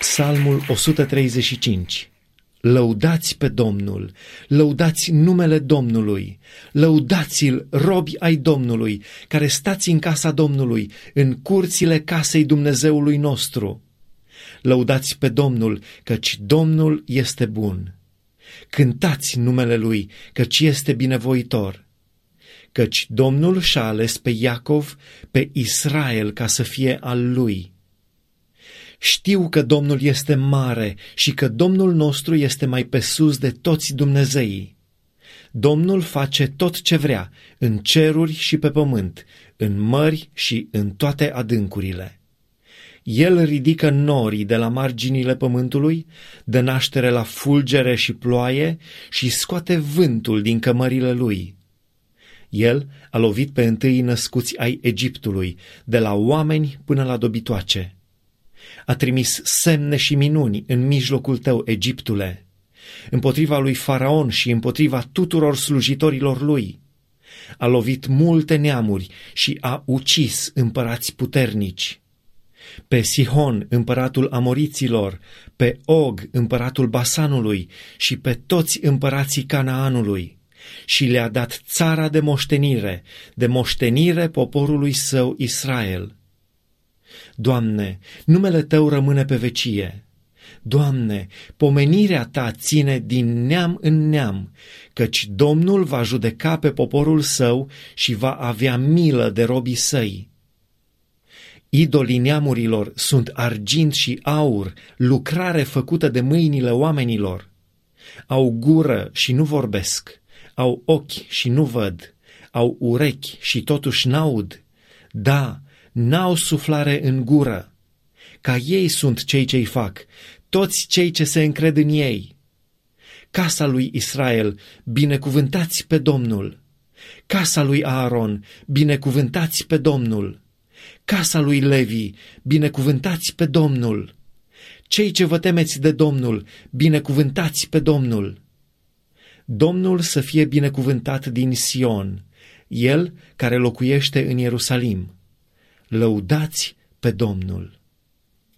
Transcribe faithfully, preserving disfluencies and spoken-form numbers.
Psalmul o sută treizeci și cinci. Lăudați pe Domnul, lăudați numele Domnului, lăudați-l, robi ai Domnului, care stați în casa Domnului, în curțile casei Dumnezeului nostru. Lăudați pe Domnul, căci Domnul este bun. Cântați numele Lui, căci este binevoitor. Căci Domnul și-a ales pe Iacov, pe Israel, ca să fie al Lui. Știu că Domnul este mare și că Domnul nostru este mai pe sus de toți dumnezeii. Domnul face tot ce vrea, în ceruri și pe pământ, în mări și în toate adâncurile. El ridică norii de la marginile pământului, dă naștere la fulgere și ploaie și scoate vântul din cămările lui. El a lovit pe întâi născuți ai Egiptului, de la oameni până la dobitoace. A trimis semne și minuni în mijlocul tău, Egiptule, împotriva lui Faraon și împotriva tuturor slujitorilor lui. A lovit multe neamuri și a ucis împărați puternici. Pe Sihon, împăratul Amoriților, pe Og, împăratul Basanului și pe toți împărații Canaanului, și le-a dat țara de moștenire, de moștenire poporului său Israel. Doamne, numele Tău rămâne pe vecie. Doamne, pomenirea Ta ține din neam în neam, căci Domnul va judeca pe poporul Său și va avea milă de robii Săi. Idolii neamurilor sunt argint și aur, lucrare făcută de mâinile oamenilor. Au gură și nu vorbesc, au ochi și nu văd, au urechi și totuși n-aud. Da, n-au suflare în gură. Ca ei sunt cei ce-i fac, toți cei ce se încred în ei. Casa lui Israel, binecuvântați pe Domnul. Casa lui Aaron, binecuvântați pe Domnul. Casa lui Levi, binecuvântați pe Domnul. Cei ce vă temeți de Domnul, binecuvântați pe Domnul. Domnul să fie binecuvântat din Sion, El care locuiește în Ierusalim. Lăudați pe Domnul!